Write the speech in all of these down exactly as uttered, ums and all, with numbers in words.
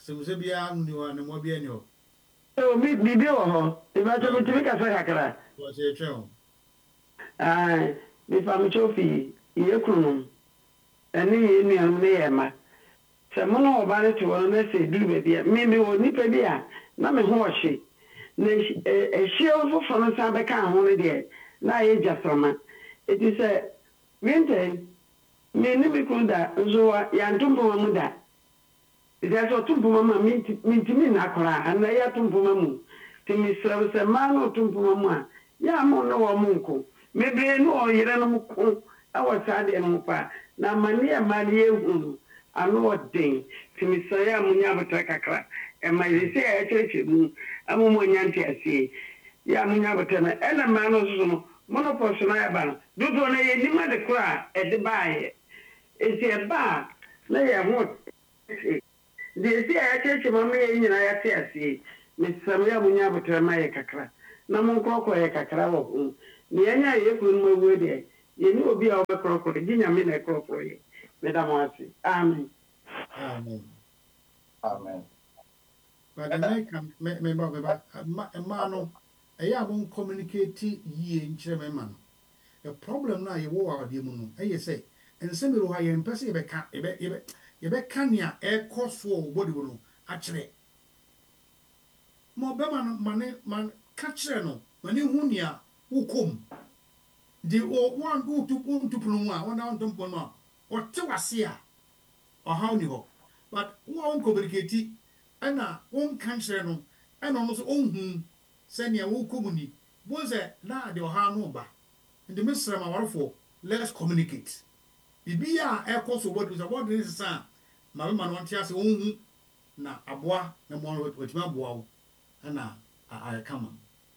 se se bia ni wa na mo bia ni o o bi bi bi wo ho e ba to mi ka sa kakra wo se twe o ah mi fa mi chofi iye kunu eni ye ni am ne ye ma se mo no ba ne to no na se di be bia mi mi wo ni pe bia na me ho ohye na e hye o fo no sa be ka ho ne de na ye jasama it is a winter me ni mi kun da nzo wa ya ntumpo mu da ida so tumpo mama mi mi timi na kora ana ya tumpo mamu timi sra se ma no tumpo mamu a ya mo no wo mu nko me be no o yire no ko awa sa de no pa na mani ya mali ehunu ano odin timi sra ya mu nya bata kakra e ma ise ya cheche mu amu mo nya nti ase ya mu nya bata na ela ma no so no mono poso na ya ba no dodo na ye ni ma de kora e de baaye ese e ba na ye ho de si a cheche mama ye nyina ya te ase me sam ya munya botra ma ye kakra na mon kroko ye kakra wo hu ne nya ye ku no wo de ye ni obi a wo kroko de nya me na kroko ye me da mo ase amen amen Amen. but the make me me ba ba ma ma no e ya bon communicate yie nkyere me ma no the problem na ye wo wa de mu no e ye say ense me ro ha ye mpese ye be ka ye be ye be ye be ka nia e koso wo body no a kyere mo be ma no mane man ka kyere no mane hu nia wo kom di o wan go to pun to pun wa wan down to pun no o te wase a o ha ni ho but wo on communicate ana won ka kyere no ana no so onhu se nia wo kom ni bo ze na de o ha no ba ndi mesra ma warfo let's communicate bibia e koso body so body is sa ma be ma no ntia se onhu na aboa na mo wetima aboa wo ana a kama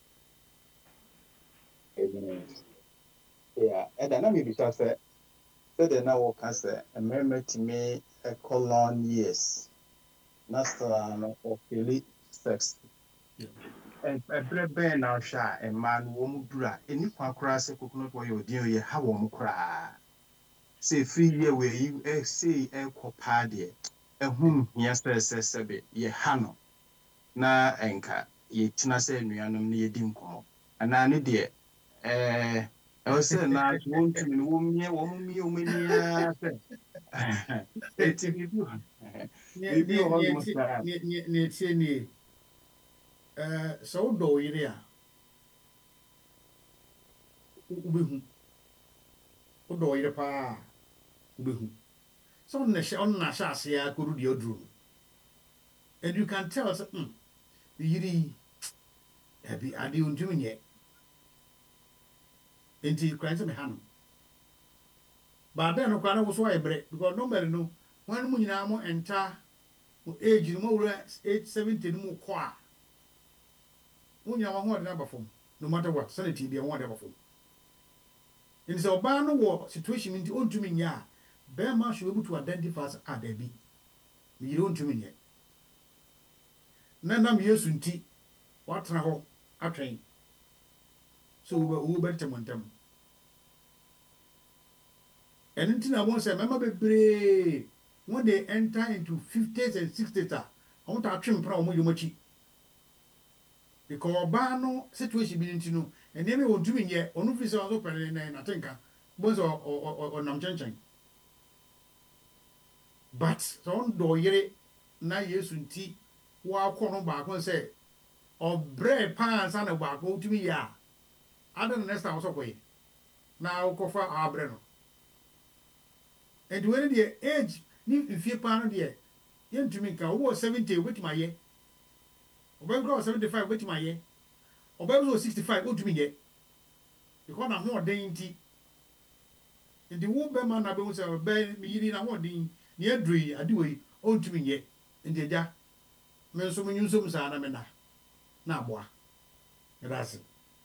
Amen. Yeah, and then I mean because say the now work as a memory to me a colon years. That's the of Philip sex. And a bread ben now shy a man wom dra any kwa crass a coconut boy or dear ye how wom cry. Say free year where you a say a copadi a whom yes says sabe ye hano na enka ye tina say nuanum near dinko. And I need it. Eh, I was saying na won to me won me won me o mani a say. E ti bi bi. ne Bi bi ne o ne mo ti sa. ne ne ne ti ne eh so do yire a ubehu o do yire pa ubehu so on na she on na sha ase ya koru de oduru and you can tell so mm yiri abi ade ontumi nye enti kwanse me hanu ba da no kwa na wo so ayebre because normally no wan mu nyina mo enta age no mo wura age seventy no mo ko a unya wa ho de na bafom no matter what sanity be ho de bafom in so ba no wo situation nti ontumi nya a be ma should be able to identify as a baby me yiri ontumi nye na nam yesu nti watra ho atwen so wo wo be temontem and nti na won say mema bebre when they enter into fifties and sixties a won ta atwen pra wo yomachi because ba no situation bi nti no ene me wontumi nye onu fi se so pere na na tenka bo so o nam chenchen but so on do yire na yesu nti wa kono ba ko se obre pan sa na ba ko tumi ya ada na next time so koyi na wo fa abre no and when the age ni fie pan no de yentumi ka wo seventy wetima ye obe grow seventy-five wetima ye obe so sixty-five otumi ye because na ho den nti ndi wo be man na be wo se be mi yiri na ho den ni adui adiwe otumi ye ndi eja me so munyu so musa na me na na aboa gracias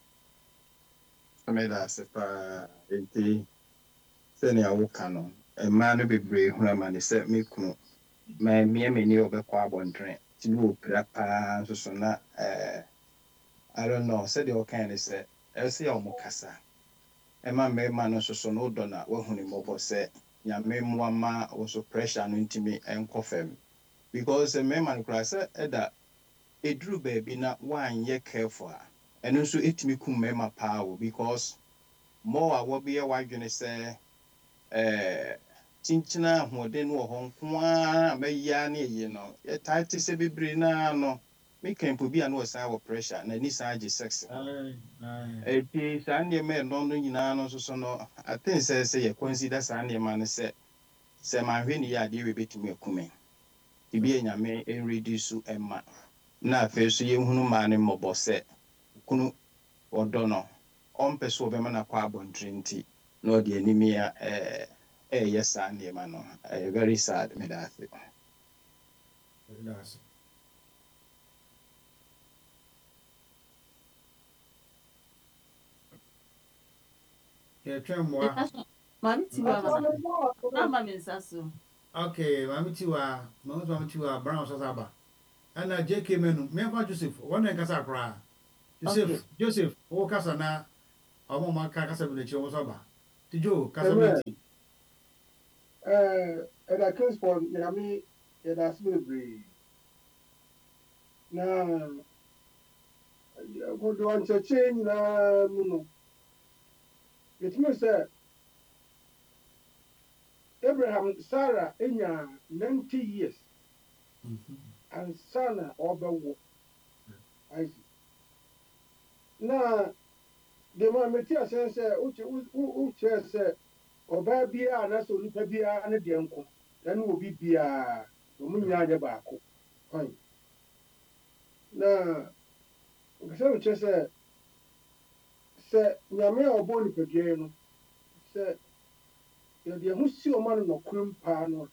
Me da se pa enti se ne awoka no. E ma no bebre hu na ma ne se me kunu. Ma me me ni obekwa abondren. Ti no opira pa so so na eh I don't know. Said the kind say I say o kasa. E ma me ma no so so no do na wa hu ni mo bo se ya me mo ma wo so pressure no ntimi enko fam. because mmarima no koraa sɛ ɛda eduru baabi na wanyɛ careful a ɛno nso etumi kum mmarima paa o because more a wɔbɛyɛ wadwene sɛ ɛɛ kyinkyin ahoɔden no wɔ hɔ nko ara mɛyia ne yie no yɛtaa te sɛ bebree naa no meka mpo bi a na wɔsan wɔ pressure na ni san gye sex ɛti saa nneɛma ɛnɔ no nyinaa no nso so no aten sɛ sɛ yɛ consider saa nneɛma no sɛ sɛ manhwɛ ne yɛ adeɛ wɔ betumi akume ebi yɛ nyame ɛnreduce ɛma na afei so yɛhunu maa ne mmɔbɔ sɛ kunu ɔdɔ no ɔmpɛ so ɔbɛma no akɔ abɔntere nti na ɔde anim a ɛɛ ɛyɛ saa nneɛma no ɛyɛ very sad meda ase. yɛtwɛn mmoa. Mami tiwa ma mami nsaso. Okay, mami tiwa, mami mami tiwa brown so saba. Ana J K menu, me kwa Joseph, one nkasa kra. Joseph, Joseph, o kasa na omo ma ka kasa bi na chi o saba. Ti Jo, kasa bi. Eh, e da case for nyame e da celebrate. Na go do an cheche na mu no. It means that Abraham Sarah enya ninety years. Mhm. And Sana Oberwo. I see. Now, the man Matia says, who says, Oba Bia, and that's only Pabia and the uncle. Then will be Bia, Munya Bako. Fine. Now, so just say, say, Yamia or Bonnie Pagano, say, you're who see a man no cream pan.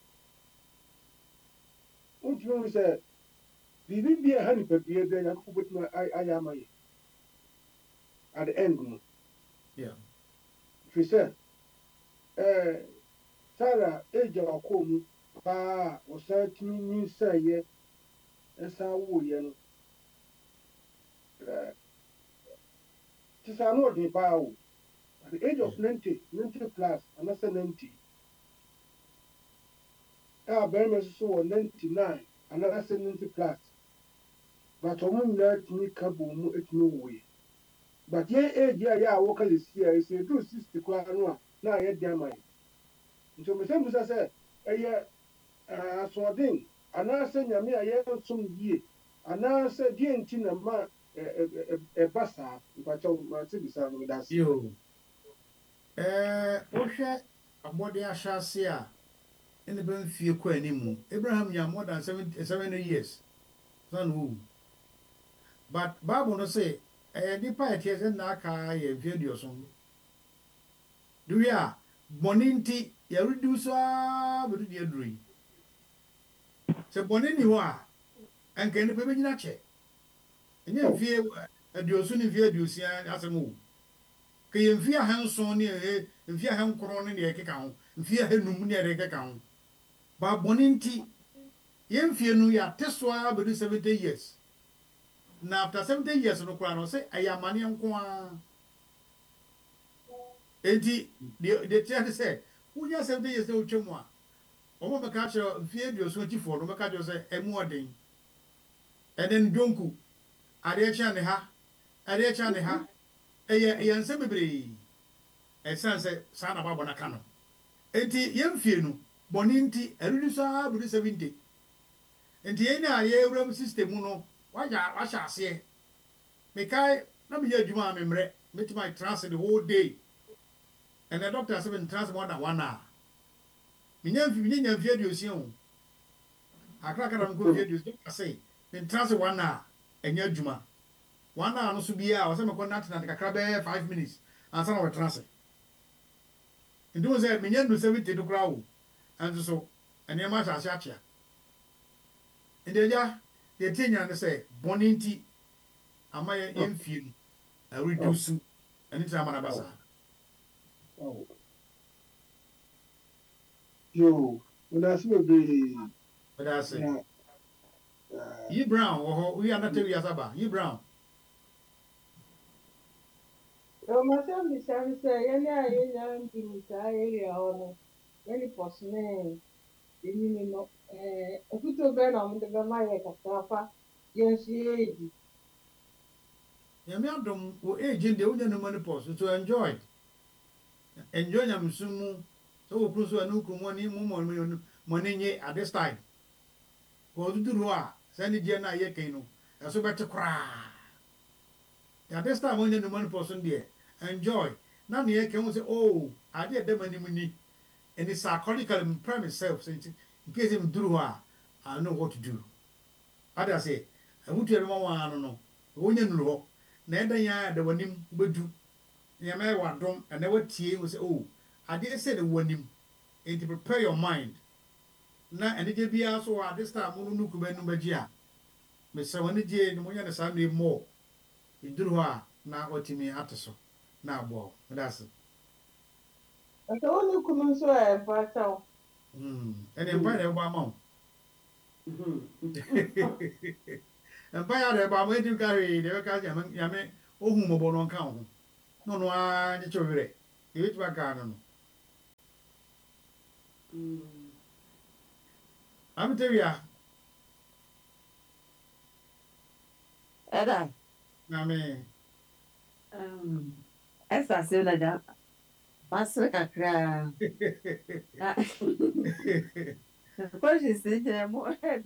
What you say? Bibi be a honey papier, then I put my I am at the end. Yeah. She said, eh, Sarah, age of home, pa, or certainly means say, yes, as I would, you know. Tis an ordinary power. At the age of ninety, ninety plus, and that's a ninety. Ah, Berman saw ninety-nine, and that's a ninety plus. But a woman let me cabo it no way. But ye age, yeah, yeah, walk is here, I say, do sixty quadra, now yet damn mine. So, Miss Ambusa said, a year, uh, so a ding, and I send ya me a year some year, and I said, dear Tina, ma, a bassa, if I told my city son with us. Yo. Eh, ohwe abode ahyase a ene ban fie kwa animu. Abraham ya more than seventy, seventy years. Son who. But Bible no say, eh di pa etie se na aka ye fie dioso. Do ya boninti ya reduce a bedu di aduri. Se bonini ho a anka ne pe begina che. Enye fie adioso ni fie adiosia asemu. Ke ye mfia hanson ne e mfia hankron ne ye keka ho mfia hanum ne ye keka ho ba boninti ye mfie nu ya tesoa bedu seventy years na after seventy years no kura no say ayamane nko a enti de de tell say unya seventy years no twemu a omo be ka kire mfie duoso tifo no be ka kire say emu oden eden donku ade kya ne ha ade kya ne ha eye eye nse bebre esan se sa na babo na ka no enti yemfie no boninti erudi so abudi seventy enti ye na ye ewram system no waja washa ase me kai na me adwuma me mre meet my transit the whole day and the doctor said in trans more than one hour me nyamfi me nyamfi aduosia o akra kra me ko fi aduosia doctor say in trans one hour enya adwuma one hour no so bia o se me ko nat na kakra be five minutes ansa na we trans ndo o say me nyandu seventy do kra o and so ene ma sha sha chia ndeja ye tinya ne say boninti ama ye mfie a reduce ani tama na basa. Oh. Yo, when I see the But I say Yi Brown wo we are not tell you asaba Yi Brown. O ma se mi se se ye ni aye nya ndi mi sa area ono. Ye ni posne eni mi no eh okuto bɛn na ɔmo de bɛma yɛ kakraba yɛn nso yɛredi. Nyame adom wo age deɛ wonya no menopause so enjoy. Enjoy nyamesum mu. So wo kuru so anu kumu ni mu mo mo ni nye at this time. Ko duduru a sɛ ne die na yɛ kan no. Ɛso bɛte koraa. At this time wonya no menopause deɛ enjoy. Na ne yɛ kan wo say oh, ade ɛda mani mu ni. And it's psychologically me prime myself so in case him duru a I know what to do. Ada say I want to no one no no. Wonya no ho. Na ɛda ya da wanim bedu. Ya me wadom and never tie we say oh, I did say the wanim. And to prepare your mind. Na and it be also at this time no no kuba no bagia. Me say when it je no monya na sa no more. Iduru ho a na otimi ateso. Na abo. That's it. Nka wo ne kunu nso a ɛfa kyɛw. Mm. And empire e ba ma. Empire de ba ma edu carry de ka ja ya me ohun mo bo no nka ho. No no a ni chowere. E wit ba ka no no. Mm. Am tewia. Era, Na me. um, essa cena já passa kakra. Depois de ser já morrer.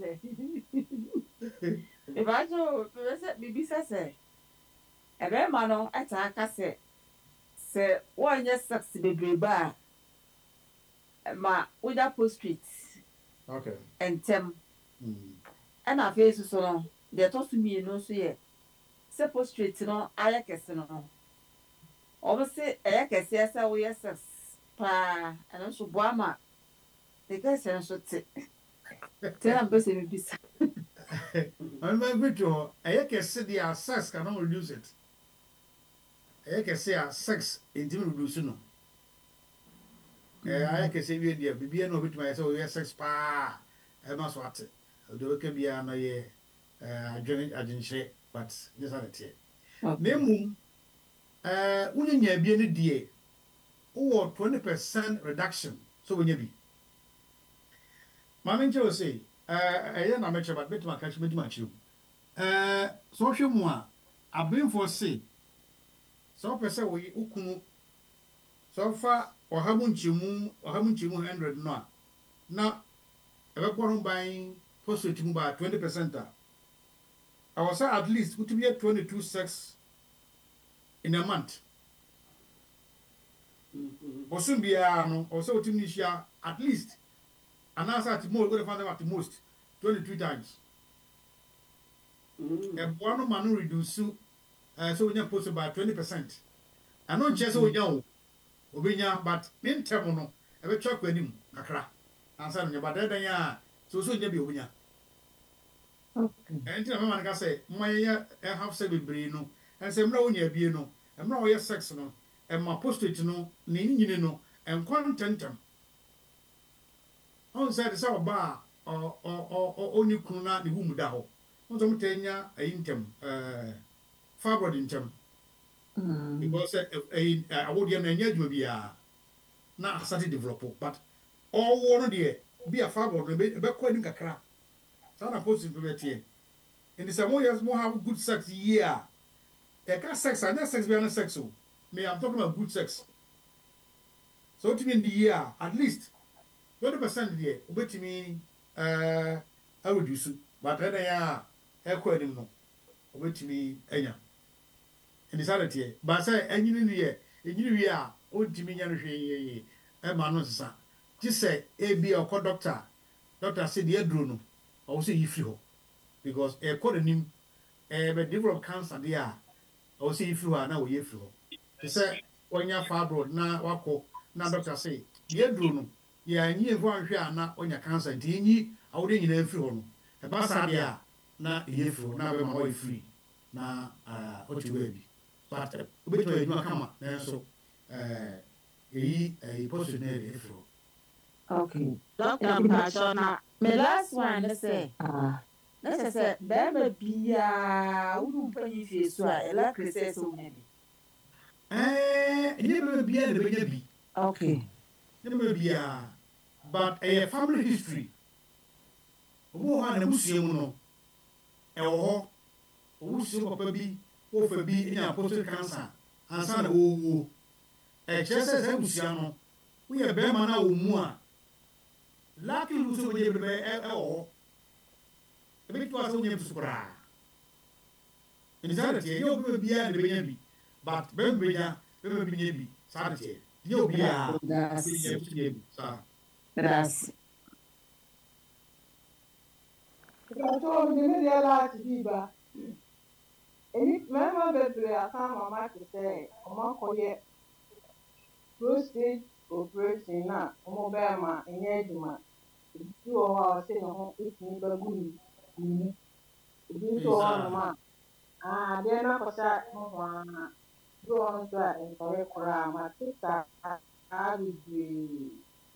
Me vai jo, me me bisa se. E be ma no eta aka se. Se wonye sex bebre ba ma uda post street Okay. entem. Mm. And I face so no. De to su mi no so ye. Se post street no aya kese no. Obviously, aya kese asa wo ye sex pa and so boama. The guy say so te. Tell am be say me bisa. I'm going to I can see the sex cannot reduce it. I can say sex intimate reduce no. I can say we dear be no bit my so sex pa I must what the can be an ye uh journey I didn't share but yes I tell. Name uh when you be any day or twenty percent reduction so when you be. Mammy Joe say I am amateur but better my catch with my chew. Uh social moi I've been for say so person we ukunu so far or haven't you or haven't you hundred no now ever born buying positive by twenty percent. I was at least would be at twenty two sex in a month. Or soon be a or so to at least and answer at most going to find out at the most twenty two times. And one man reduce uh, so we can post about twenty percent. I know just so young. Obinya but in termono e be chwa kwanim kakra ansa no but then ya so so nya bi obinya okay and na mama nka say moya e have say bebre no and say mra onya bie no e mra oya sex no e ma prostate no ne nyini no en contentam on say say oba o o o oni kunu na ne humu da ho on so mtanya ayintem eh fibroid intem because a I would get many you be a now started develop but all one of the be a fibroid be quite in kakra. So I'm posting to it here. In the some years more have good sex yeah. A cat sex and that sex beyond sex so me I'm talking about good sex. So to me in the year at least twenty percent the year to me uh I would use it but then yeah I quite no to me enya. In the Saturday, but say, and you know, you are old Timmy Yanushi, a man, just say, A B or call doctor. Doctor said, the Bruno, or say if you because a calling him a develop cancer, dear, or see if you are now, if you say, when you're far broad, now, wako, now, doctor say, dear Bruno, yeah, and you one share now on your cancer, and ye, I would in every one. A passadia, now, if you now, my free, now, uh, what you will be. But which way you come up, so a positive afro. Okay. Doctor Mpachona, my last one, let's say, Ah, let's say, Bamba Bia, who pay if you swear, a lot of says so maybe. Eh, never be a baby. okay. Never be a but a family history. obo ha na busua mu no ɛwɔ hɔ owusua papa bi wofa bi nya prostate cancer ansa na wɔwuo ɛkyerɛ sɛ sɛ busua no woyɛ bɛrima na wɔ mu a likely lu so wɔnyɛ bɛbɛ ɛwɔ hɔ ebi to asɛ wonya bi so koraa ɛni saa de teɛ yɛ obi biara na bɛnya bi but bɛrima bɛnya bɛrima bi nya bi saa de teɛ yɛ obiara bɛnya bi saa Graças. Ìgbàjọ́ mi ní ìdíyẹ láti bí ibà. Èmi mẹ́rin bẹ̀rẹ̀ àká màmá ti sẹ́ ọmọ akọ̀yẹ prostate operation náà ọmọ bẹ́ẹ̀ mà ẹ̀yẹ́ ẹ̀dùnmá. Èbí tí wọ́n wá ọ̀sẹ̀ ní ọ̀hún ètò ní bẹ́ẹ̀ gùn nínú. Èbí tí wọ́n wá ọ̀nà mà àdé náà kọ̀ṣà ọ̀hún àná. Bí wọ́n ń sọ ẹ̀ǹkọ̀rẹ́ kọ̀rọ̀ àmà títà àbìbì.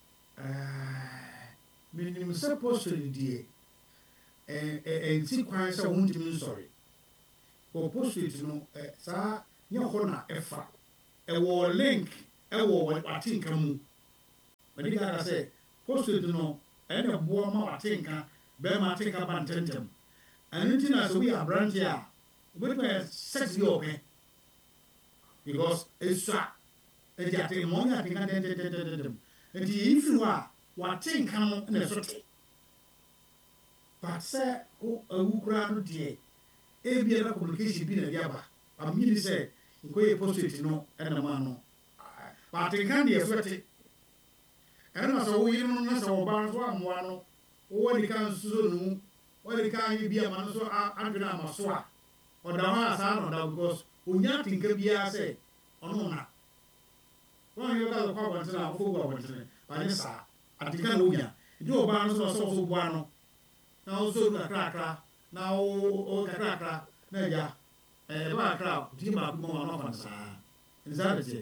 Menim sɛ prostate deɛ ɛnti kwan sɛ wontumi nsɔre wɔ prostate no saa nyɛ hɔ na ɛfa ɛwɔ link ɛwɔ watenka mu mɛde kaka sɛ prostate no ɛna boa ma watenka bɛrima atenka ba ntɛntɛm ɛno nti na sɛ woyɛ aberante a wobɛtumi ayɛ sex bi ɔpɛ because ɛsua ɛnti atenka ma ɔnyɛ atenka ntɛntɛntɛntɛm nti yɛyi firi hɔ a watenka no na ɛso te but sɛ awu koraa no deɛ ebiara communication bi na de aba amnyini sɛ nkɔyɛ prostate no ɛnam ano watenka deɛ ɛso te ɛno sɛ woyere no na sɛ ɔbaa nso amoa no wowɔ de ka nsuso no mu wɔde ka anyɛ bi ama no so adwene ama so a ɔda hɔ a saa na ɔda because onya atenka biara sɛ ɔno na wɔn yɛ ka kɔ abɔntene a wɔfɔ gu abɔntene bane saa atenka na onya nti ɔbaa no so ɔsɛ ɔso boa no na ɔso du kakrakra na o kakrakra na agya ɛɛ ba kakra di baako mu a ɔfa no saa nsa de teɛ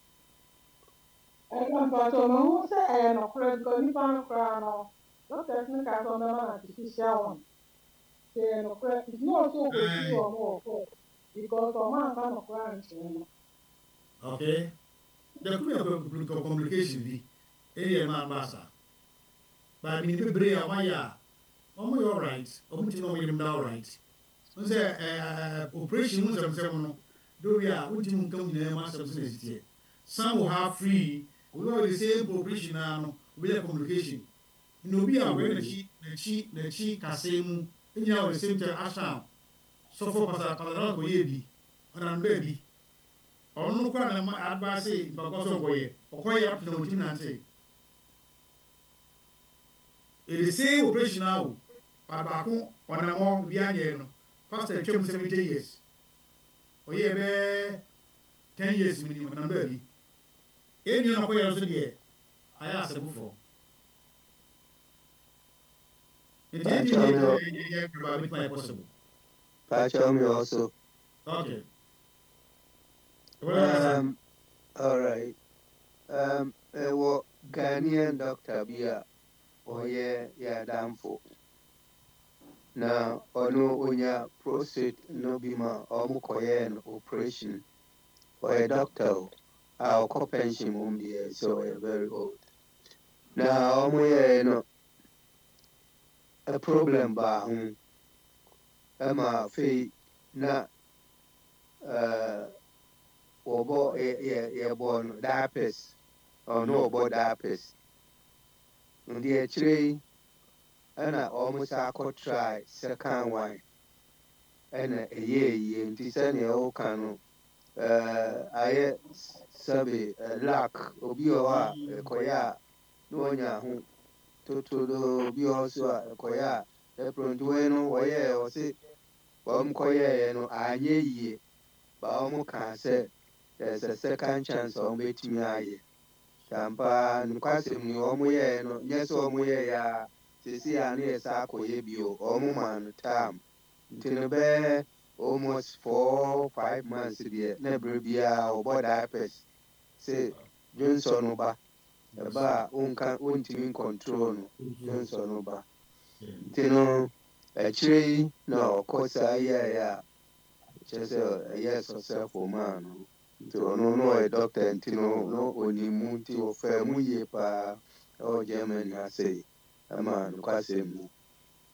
ɛna mpatɔ no ho sɛ ɛyɛ nokorɛ because nipa no koraa no doctors no ka sɛ ɔbɛma no artificial one sɛ ɛyɛ nokorɛ nti na ɔso ɔkɔsi wɔ mo wɔ kɔ because ɔma amfa nokorɛ ankyerɛ no. okay there could be a communication bi ɛyɛ ma ba saa but mi bebree a wɔayɛ a wɔn yɛ alright wɔn ti na wɔn yɛ mu da alright n sɛ ɛɛ operation mu nsɛmsɛm no dobi a wɔn ti mu nkam nyinaa mu asɛm sɛ na esi teɛ some will have free obi a wɔde same operation naa no obi yɛ communication na obi a wɔyɛ n'akyi n'akyi n'akyi kaseɛ mu enyina wɔde same time ahyɛn sɔfo pasa pasa kɔ yɛ bi ɔnam bɛɛ bi ɔno no kora na ma advice mpakɔ so nkɔyɛ ɔkɔyɛ apena wɔn ti nante ɛde same operation now baako ɔnam hɔ bi anyɛ no pastor twam seventy years ɔyɛ bɛɛ ten years mu ni ɔnam bɛɛ bi ɛni na ɔkɔyɛ nso deɛ ayɛ asɛbufo nti ɛdi yɛ yɛ graba bit my possible Pacho me also. okay Um, all right. Um, uh, what Ghanaian doctor Bia, oh yeah, yeah, damn for. Now, ono onya prostate no bima or mukoyen operation. Or a doctor, our pension mum dear, so we're very old. Now, omo yeah, no, a problem ba hum. Emma fee na uh. Obo ye ye born diapers or no obo diapers. Ndi actually ana almost I could try second one. And a year ye nti sene o kanu uh aye sabe lack obi o a koya no nya ho toto do obi o so a koya e pronto no wo ye o se wo mkoye no anye ye ba o mu kan se there's a second chance on betting me. Tampa, Nquasim, you omoye, no, yes, omoye, ya, Sisi, and yes, Ako Yebio, Omoman, Tam, Tinabe, almost four, five months, dear, never be a board diapers. Say, Johnson Oba, a bar, uncan, untim control, Johnson Oba. Tino, a tree, no, course, I, yeah, just a yes or self for man. To no no a doctor and no no only munti or fair muye pa or German I say a man quite same.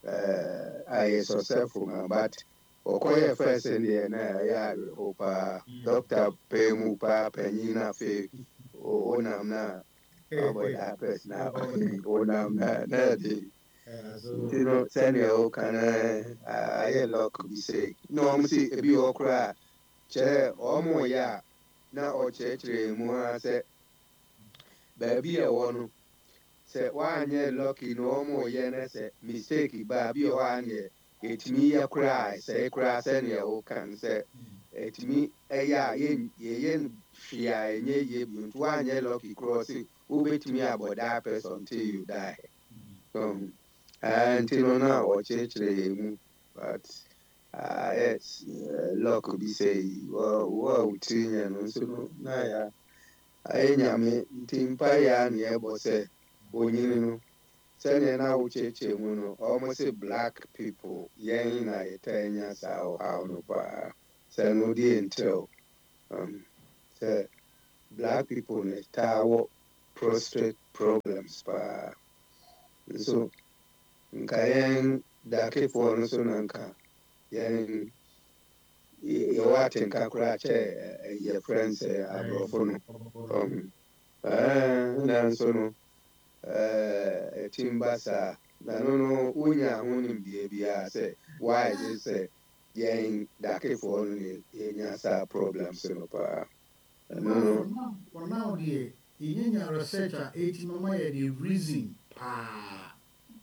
uh, ayɛ successful ma but ɔkɔyɛ first deɛ na ɛyɛ awerɛho paa doctor pɛɛ mu paa panyin no afei wonam na ɔbɔ diapers na wonam na na ɛde nti no sɛnea woka no ayɛ lock bi sɛ na ɔm sɛ ebi wɔ koraa kyerɛ ɔmo yɛ a na ɔkyerɛkyerɛ mu a sɛ baabi a ɛwɔ no sɛ woanyɛ lucky na ɔmo yɛ no sɛ mistake baa bi a woanyɛ ɛtumi yɛ koraa sɛ koraa sɛnea woka no sɛ ɛtumi ɛyɛ a yɛyɛ no hwee a ɛnyɛ yie bio nti woanyɛ lucky koraa sɛ wobɛtumi abɔ diapers until you die um, uh, nti no na ɔkyerɛkyerɛ yɛ mu but uh, yes uh, luck bi sɛ wo a wotiri nyɛ no nso no na yɛ ayɛ nyame nti mpayɛ a ne yɛbɔ sɛ onyini no sɛnea na wokyerɛkyerɛ mu no ɔmo sɛ black people yɛn na yɛtaa nya saa ɔhaw no paa sɛ no deɛ ntrɛw um, sɛ black people no taa wɔ prostate problems paa nso nka yɛn dakefoɔ no so na nka yɛn yɛwɔ atenka koraa kyɛ yɛfrɛ n sɛ aborɔfo no um, na nso no ɛtim ba saa na no no wonya ho nimdeɛ biara sɛ why gye sɛ yɛn dakefoɔ no yɛnya saa problems no paa ɛno no wɔnaw deɛ yɛnyanya research a ɛti mama yɛ de reason paa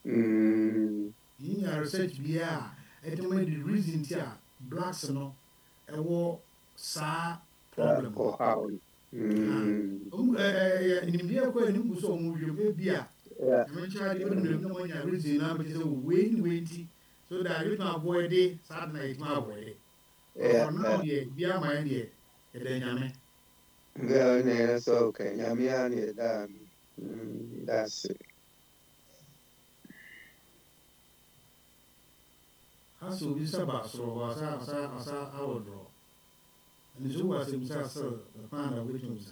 yɛnya research biara a ɛti mama yɛ de reason ti a blacks no ɛwɔ saa problem ɔhaw nimdeɛ kɔ anim gu sɛ ɔmo wiem bi a ɛmɛkyerɛ de ɔnum na wɔnya reason na bɛkyɛ sɛ wei ne wei nti so that you can avoid it saa de na yɛtumi avoid it ɔnaw deɛ biara ma yɛ deɛ ɛdɛ nyame Girl, yeah, so okay. Nyamiani, that, that's it. Hasu bisa basro wasa wasa wasa awodro. Nizo wasa bisa so panda witumsa.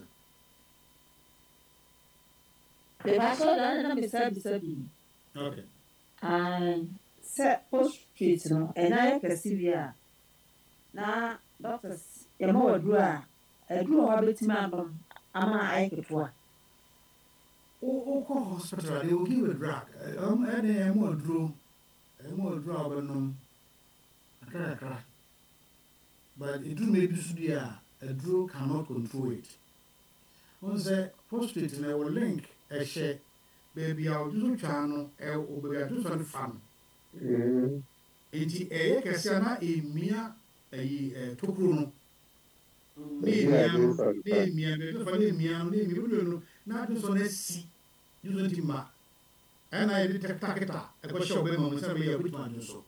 Beba so da na bisa bisa bi. Okay. Ah, se post treat no, e na yɛ kɛse bi a na doctors yɛ ma waduro a aduro hɔ bɛtumi abam ama ayɛ ketewa. Wokɔ hospital they will give a drug. Um, ɛne ɛmo aduro ɛmo aduro a wɔbɛnom akra akra. But aduro may be so deɛ a aduro cannot control it. Wɔn sɛ prostate na ɛwɔ link ɛhyɛ baabi a ɔde so twa no ɛwɔ baabi a ɔde so no fa no. Nti ɛyɛ kɛse na emia ɛyi ɛ tokuro no. Ne emia no ne emia no fa ne emia no ne emia no na ade so na si yuzo ti ma ɛna yɛde taketa ɛkɔhyɛ ɔbɛma mu sɛ bɛyɛ ɔbɛtuma ade so.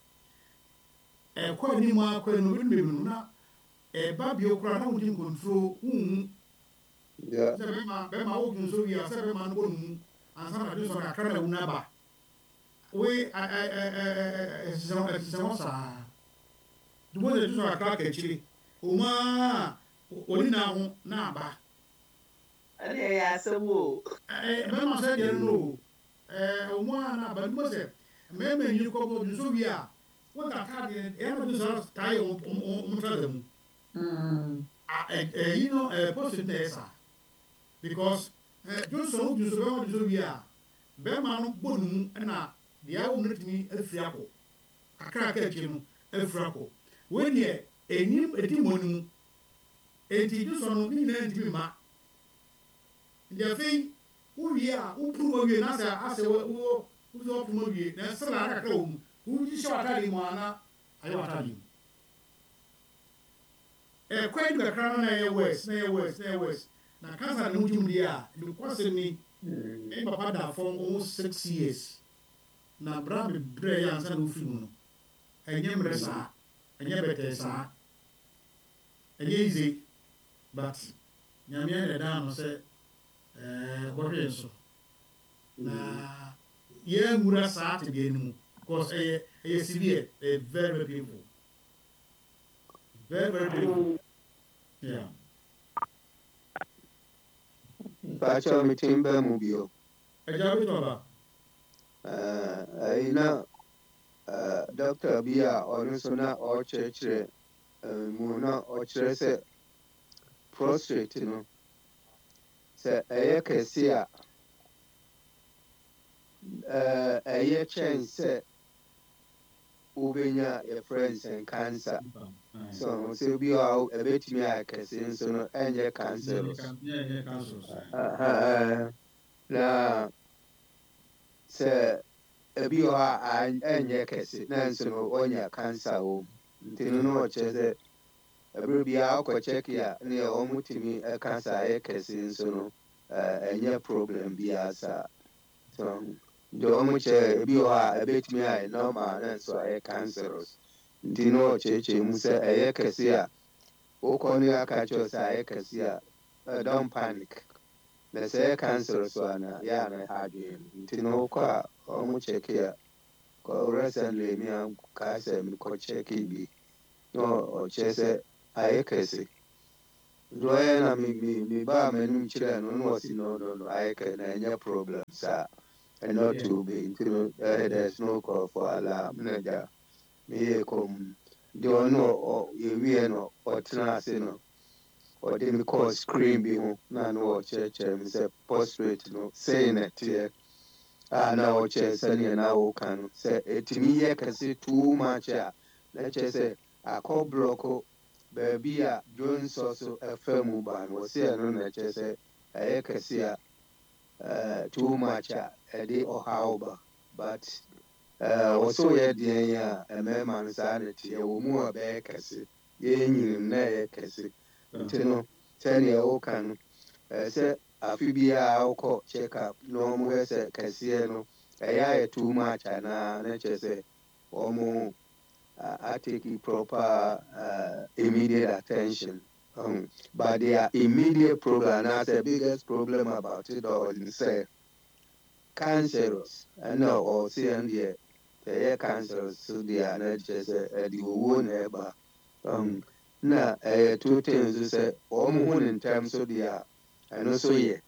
Ɛkɔ anim akɔ no bi no na ɛba bio koraa na wodi control huhu. Sɛ bɛma bɛma wogu nso wie a sɛ bɛma no bɔ no mu ansa na ade so kakra na wuna ba. We ɛsesɛ hɔ saa. De mo de so kakra ka akyire. Oma oni na ho na aba. ɛne ɛyɛ asɛm o. Bɛma sɛ deɛ no ɛɛ oma na aba. De mo sɛ mɛma nyi kɔbɔ nso wie a wọ́n ta káàdì ẹ̀ ẹ̀ ẹ̀ sọ táyà ọmọ tíráṣà mu. Ẹ̀yìn náà ẹ̀ pọ́sìtì náà ẹ̀ sà because Johnson ó Johnson bẹ́ẹ̀ wọ́n Johnson wí à bẹ́ẹ̀ máa ń bọ̀ nù ẹ̀nà deɛ awɔ mu no tumi afiri akɔ kakra aka akyire no afiri akɔ wei deɛ enyim edi mu no mu eti Johnson no ne nyinaa ntumi ma nti afei wowie a wopuru ma wie na sɛ asɛ wo wo wopuru ma wie na sɛ na kakra wɔ mu. Who's shot at him, Anna? I want to him. A quite the crown, nay, west, nay, west, nay, west. Now, Casa Nujum, dear, you question me, and Papa for almost six years. Now, Bram, Bray, and San Ufino. And Yemresa, and Yabetesa, and easy, but Yamian down said, what is so? Now, yeah, Murasa to be in. Because a a severe, a very very painful, very very painful. Yeah. Pacho mitimba mubio. A job it over. Uh, I know. uh, doctor bi a ɔno nso na ɔrekyerɛkyerɛ uh, mu na ɔkyerɛ sɛ prostrate no sɛ ɛyɛ kɛse a uh, ɛyɛ kyɛn sɛ wobɛnya yɛfrɛ nsɛn cancer so sɛ bi a ɛbɛtumi ayɛ kɛse nso no ɛnyɛ cancerous na sɛ ebi wɔ hɔ a ɛnyɛ kɛse na nso no ɔnya cancer wɔ mu nti no na ɔkyerɛ sɛ ɛberɛ biara ɔkɔ kyɛke a ne ɔmo tumi ɛka sɛ ayɛ kɛse nso no ɛnyɛ problem biara saa so nti ɔmo kyerɛ ebi wɔ hɔ a ɛbɛtumi ayɛ normal na nso ayɛ cancerous nti na ɔkyerɛkyerɛ mu sɛ ɛyɛ kɛse a wokɔ no aka kyerɛ sɛ ayɛ kɛse a don't panic na sɛ ɛyɛ cancerous a na yɛ a na ha adwene no nti na wokɔ a ɔmo kyɛke a recently mi aka sɛ mekɔ kyɛke bi na ɔkyerɛ sɛ ayɛ kɛse nti ɔyɛ na mebaa m'anim kyerɛ no na ɔsi no no no ayɛ kɛse na ɛnyɛ problem saa ɛnɔ too big nti no there's no call for alarm na gya meyɛ kɔm nti ɔno yɛwie no ɔtena ase no ɔde me kɔɔ screen bi ho na na ɔkyerɛkyerɛ me sɛ prostrate no sei na ɛteɛ a na ɔkyerɛ sɛneɛ na woka no sɛ ɛtumi yɛ kɛse too much a na kyerɛ sɛ akɔ blɔko baabi a dwonsɔ so ɛfa mu ba no wɔse ɛno na kyerɛ sɛ ɛyɛ kɛse a too much a ɛde ɔhaw ba but wɔsɛ woyɛ deɛn a ɛmɛma no saa na teɛ wɔ mu a bɛyɛ kɛse yɛnyinim na ɛyɛ kɛse nti no sɛneɛ woka no sɛ afe biara wokɔ check up na ɔmo hwɛ sɛ kɛseɛ no ɛyɛ ayɛ too much anaa na kyerɛ sɛ ɔmo atake proper uh, immediate attention um, but their immediate problem that's the biggest problem about it all is say cancerous ɛna ɔsi ɛn deɛ ɛyɛ cancerous so deɛ na kyerɛ sɛ ɛde owó na ɛba um, na ɛyɛ two things sɛ ɔmo ho ne ntɛm so deɛ ɛno so yɛ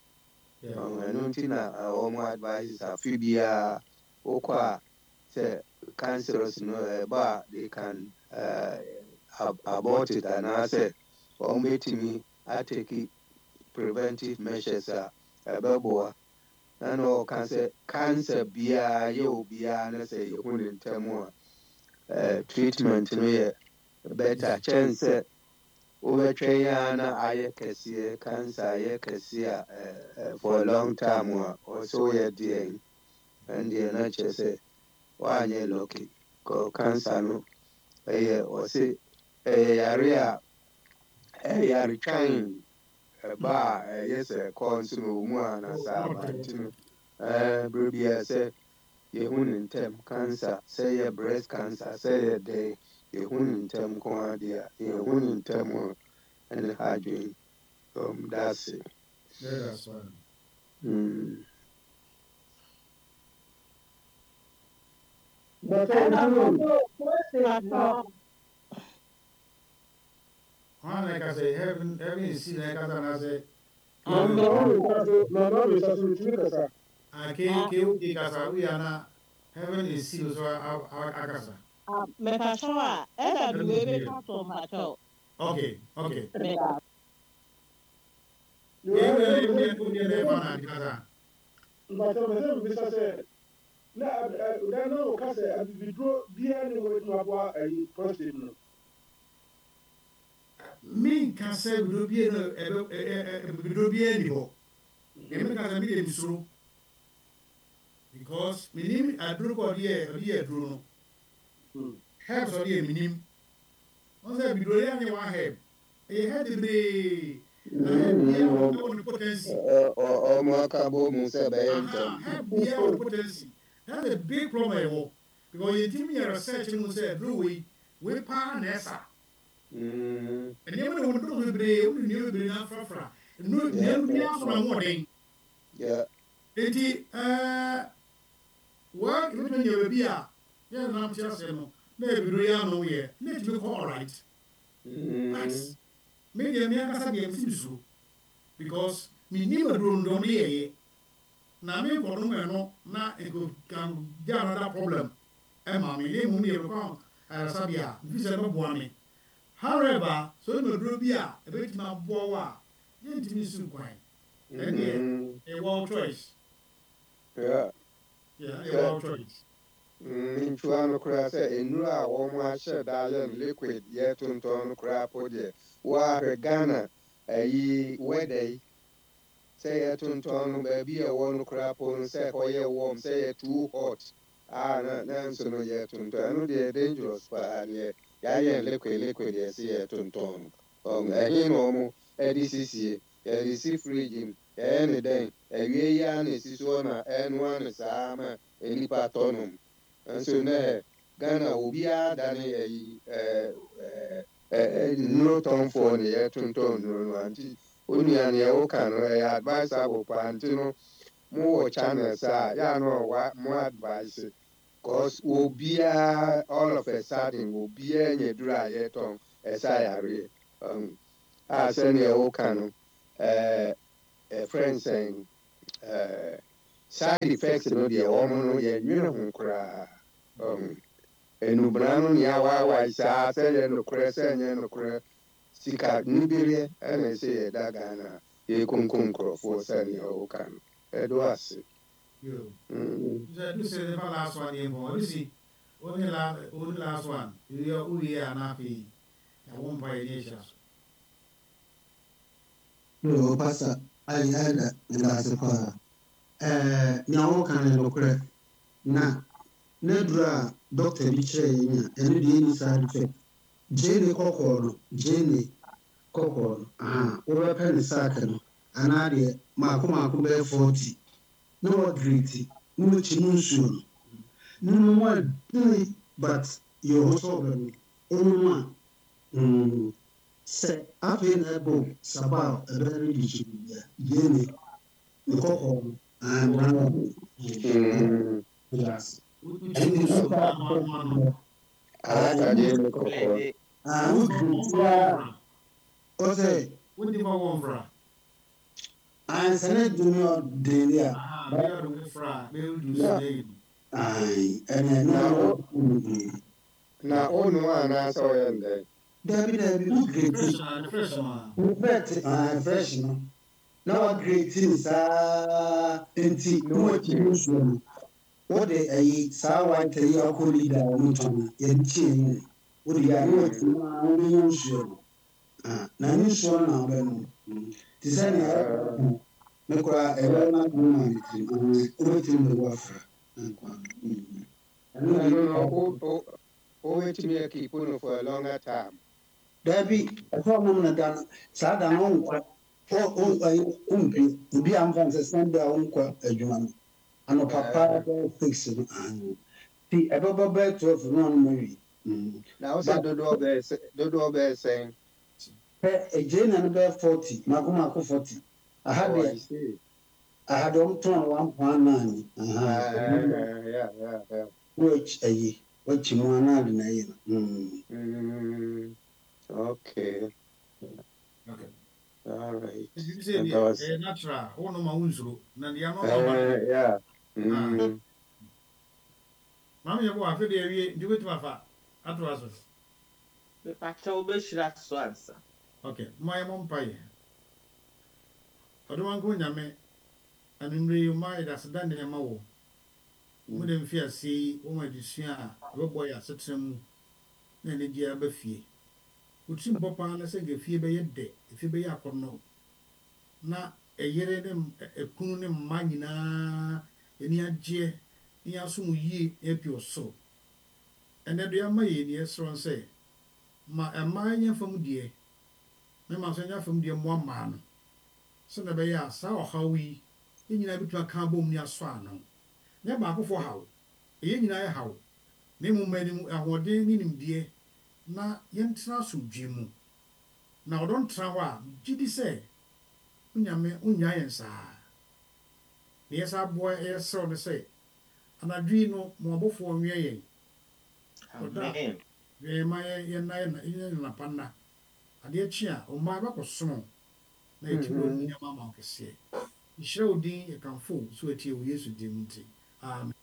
ɛno nti na ɔmo advice afe biara wokɔ a sɛ cancerous no ɛba a they can uh, abort it anaasɛ ɔmo bɛtumi atake preventive measures a ɛbɛboa na na ɔka sɛ cancer biara yɛ obiara na sɛ yɛho ne ntɛm a treatment no yɛ better kyɛn sɛ wobɛtwɛn a na ayɛ kɛseɛ cancer ayɛ kɛseɛ a for a long time a ɔsɛ woyɛ deɛn ɛndeɛ na kyerɛ sɛ woanyɛ lucky kɔ cancer no ɛyɛ ɔse ɛyɛ yare a ɛyɛ yare twan ɛba a ɛyɛ sɛ kɔɔ nso na ɔmu a na saa aba nti no berɛ biaa sɛ yɛhu ne ntɛm cancer sɛ yɛ breast cancer sɛ yɛ dɛn yɛhu ne ntɛm ko adeɛ a yɛhu ne ntɛm a ɛne ha adwen um, that's it. Yeah, that's fine. Mm. But And I I'm don't know. also prostate no. One like I say, heaven, heaven is seen like I say, Na na ɔmo kasa na na ɔmo sase ntumi kasa. I can't kill the casa, we are not heaven is seen so akasa. Mepakyɛw a ɛda de wei bɛka so mpakyɛw. Okay, okay. Meda Yɛ Yeah, ɔmo we sɛ we we we man kasa. mbata mbata mbata bisa sɛ na ɛda na ɔka sɛ abibiduro biara ne wɔbɛtumi aboa ɛyi prostate no. Me can say we do be no we do be any ho. Me can say me dem suro. Because minim aduro ko die odi aduro no. Helps odi minim. On say we do ya nye one help. E head be na help be on potency. ɔmo aka bɔ mu sɛ bɛyɛ Aha, ntɛm help be on potency. That's a big problem e wo. Because you think me research no say aduro we we pa na esa. Mm. Ɛnneɛma na wɔn dɔn bebree wɔn nneɛma bebree na afrafra nnuro nneɛma bi afra mu ɔden Yeah. eti ɛɛ wɔn ebitumi nyɛ baabi a yɛn nam te ase no na ebiduro yɛ ano yɛ na etumi kɔ alright but Mm. me deɛ me ankasa deɛ mfi so because me nim aduro no dɔm yɛ yɛ na me nkɔdom ɛno na eko kan gya another problem ɛma me na mmom yɛ bɛkɔ ayaresabea visa no bɛboa me however so ɛna oduro bi a ɛbɛtumi aboa wo a yɛntumi nsi kwan ɛneɛ ɛwɔ choice Yeah. yeah ɛwɔ choice Ntua no koraa sɛ nnuro a wɔn ahyɛ daa yɛ no liquid yɛ tontɔn no koraa po deɛ wɔahwɛ Ghana ayi wɛda yi sɛ yɛ tontɔn no baabi a ɛwɔ no koraa po no sɛ kɔyɛ warm sɛ yɛ too hot a na na nso no yɛ tontɔn ɛno deɛ dangerous paa deɛ yɛayɛ liquid liquid yɛsi yɛ tontɔn no ɔn ɛhe na wɔn ɛde sisie yɛde si fridge mu yɛyɛ ne dɛn awie yi a na esi soɔ na ɛnoa no saa ma nipa tɔ nom. Nso nɛ Ghana obiara dane ɛyi ɛɛ ɛɛ nnuro tɔnfoɔ ne yɛ tontɔn nnuro no anti onua ne ɛwoka no ɛyɛ advisable paa nti no mowɔ channels a yɛ ano ɔwa mo advice cause obiara all of a sudden obiara nyɛ duro a yɛtɔn ɛsa yareɛ um, a sɛnea ɛwoka no ɛɛ ɛfrɛ nsɛn ɛɛ side effects no deɛ wɔn no yɛnwene ho koraa. Um, enubra no nea waawae saa sɛ yɛ nokorɛ sɛ nyɛ nokorɛ sika nibereɛ ɛna ɛsɛ yɛda Ghana a yɛkunkum nkurɔfoɔ sɛnea ɔwoka no ɛdo ase. Yo. Sɛ du sɛ nipa last one yɛ mbɔ ɔde si ɔne la ɔne last one yɛ ɔyɛ a n'afɛ ɛwɔ mpa yɛ ne ɛhyɛ so. Yo, pastor, ayi ɛda ɛda ase paa ɛɛ nea wɔka no nokorɛ na na duro a doctor bi kyerɛ yɛn a ɛno deɛ ɛni side effect gyeene kɔkɔɔ no gyeene kɔkɔɔ no aha wobɛpɛ ne saaka no anaa deɛ maako maako bɛyɛ forty na wɔgreti na wɔkyi mu nsuo no ne nom a dene but yɛ ho sɛ ɔbɛno ɛnom a sɛ afei na ɛbɔ saba a ɛbɛyɛ no de kyɛ bibia gyeene ne kɔkɔɔ no anaa yes. Alakadeɛ ne kɔkɔɔ. Ah, wodua ɔsɛ Wodi ma wɔn fra. ansane dumi ɔdeni a Ah, bɛyɛ ɔde wo fra bɛyɛ ɔde wo si ai ɛnɛ na ɔ Na ɔno anaasɛ ɔyɛ ndɛn. dabi dabi wogreti fresh na fresh na. wofɛte ah fresh no na wɔgreti ne saa nti na wɔakyi mu nsuo no wode ayi saa white yi akɔ leader a wɔn tɔn no yɛde kyie yi wode yɛ ano wɔte mu a wɔbɛnya nsuo no ah na ne nsuo no na wɔbɛnom te sɛ nea ɛbɛkɔ me koraa ɛbɛyɛ no adom ma me tirim wobɛtumi de woafra No, no, no. Wobɛtumi akipo no for a longer time. dabi ɛsɛ ɔmom no da no saa da no ɔnkɔ ɔmpi obi a mfa sɛ sunday a ɔnkɔ adwuma no anɔpa paa bɛyɛ six no nti ɛbɛbɔ bɛyɛ twelve no ɔnom awie Na wo sɛ dodoɔ bɛyɛ sɛ dodoɔ bɛyɛ sɛn. pɛ agyeena no bɛyɛ forty maako maako forty aha Oh, I deɛ see. aha deɛ ɔmtɔn one point nine Ah, yeah, yeah, yeah, yeah. wɔakyi ayi wɔakyi mu anaa de na ayi no Mm, okay, Okay. all right. Ebi sɛ bi That was- ɛyɛ natural wɔn ma wɔn nsoro na deɛ ano Uh, ɔba yeah. Mm, maame yɛ bɔ afɛ de awie nti wetuma afa ato aso. mepakyɛ wobɛhyira so ansa. Okay, mo ayɛ mo mpa yɛ. Ɔdɔm anko nyame anumere yi mo ayɛ daseda nneɛma wɔ. Mo de mfi ase yi wɔn adesua a ɛbɛbɔ yɛ asetena mu na ne gye aba fie. Wotu mbɔ paa na sɛ nka fie bɛyɛ dɛ, fie bɛyɛ akɔnɔ. Na ɛyere ne m- ɛ- ɛkunu ne mma nyinaa ani agyeɛ ne asom yie api ɔsoro. Ɛnɛ do ama yɛ ni ɛsoro sɛ ma mmaa nyɛ fam deɛ na ma nso nyɛ fam deɛ mmoa mmaa no. Sɛdeɛ ɛbɛyɛ a saa ɔhaw yi yɛn nyinaa bɛtumi aka abom ne asɔ ano. Nyɛ baakofoɔ haw, ɛyɛ nyinaa yɛ haw. Na mmom anim ahoɔden ne nimdeɛ na yɛntena asomdwie mu. Na ɔdɔ ntena hɔ a gye di sɛ wonyame wonnyaa yɛn saa. Na yɛsa aboa ɛyɛ serew no sɛ anadwo yi no ma ɔbɔfoɔ nwɛ yɛn. Ɔda Amen. yɛn ma yɛn yɛn na yɛn yɛn napa nna. Adeɛ kye a ɔmaa bɛkɔsom na yɛtumi wɔ nneɛma ama wo kɛseɛ. Nhyira wo din yɛkamfo wo so atie wo Yesu din mu nti. Amen.